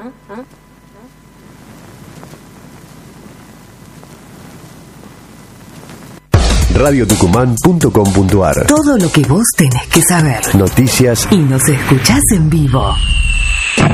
radiotucumán.com.ar. Todo lo que vos tenés que saber. Noticias. Y nos escuchás en vivo.